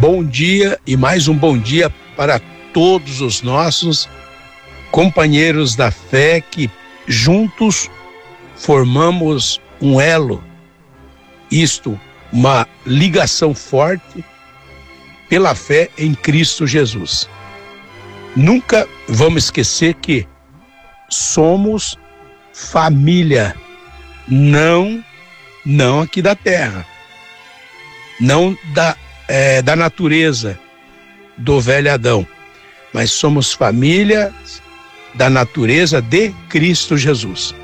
bom dia e mais um bom dia para todos os nossos companheiros da fé que juntos formamos um elo, uma ligação forte pela fé em Cristo Jesus. Nunca vamos esquecer que somos família, não aqui da terra, não da natureza do velho Adão, mas somos família da natureza de Cristo Jesus.